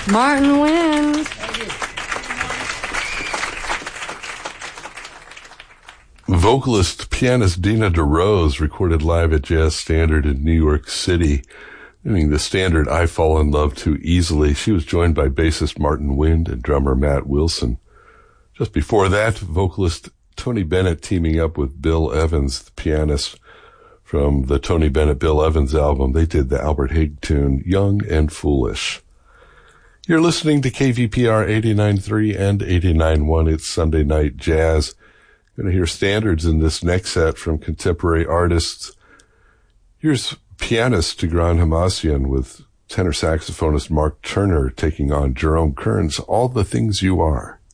Martin wins. Vocalist, pianist Dina DeRose recorded live at Jazz Standard in New York City, doing the standard I Fall in Love Too Easily. She was joined by bassist Martin Wind and drummer Matt Wilson. Just before that, vocalist Tony Bennett teaming up with Bill Evans, the pianist from the Tony Bennett Bill Evans album. They did the Albert Hague tune, Young and Foolish. You're listening to KVPR 89.3 and 89.1. It's Sunday Night Jazz. Going to hear standards in this next set from contemporary artists. Here's pianist Tigran Hamasyan with tenor saxophonist Mark Turner taking on Jerome Kern's All the Things You Are.